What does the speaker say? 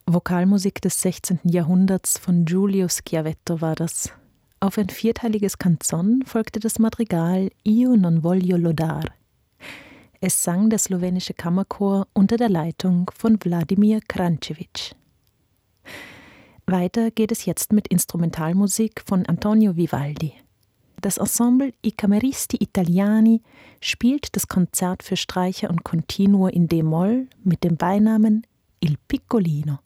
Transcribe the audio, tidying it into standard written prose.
Vokalmusik des 16. Jahrhunderts von Giulio Schiavetto war das. Auf ein vierteiliges Canzon folgte das Madrigal Io non voglio lodar. Es sang der slowenische Kammerchor unter der Leitung von Vladimir Kranjčević. Weiter geht es jetzt mit Instrumentalmusik von Antonio Vivaldi. Das Ensemble I Cameristi Italiani spielt das Konzert für Streicher und Continuo in d-Moll mit dem Beinamen Il Piccolino.